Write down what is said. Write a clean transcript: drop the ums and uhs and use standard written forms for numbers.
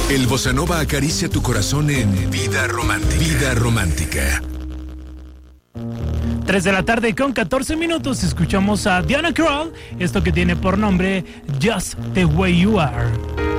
El bossa nova acaricia tu corazón en Vida Romántica. Vida Romántica. 3 de la tarde con 14 minutos. Escuchamos a Diana Krall, esto que tiene por nombre Just the Way You Are.